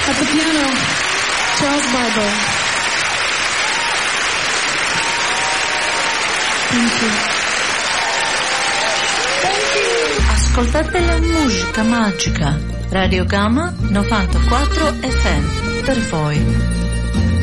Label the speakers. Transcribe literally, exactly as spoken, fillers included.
Speaker 1: At the piano, Charles Barber. Thank you.
Speaker 2: Ascoltate la musica magica. Radio Gamma novantaquattro F M per voi.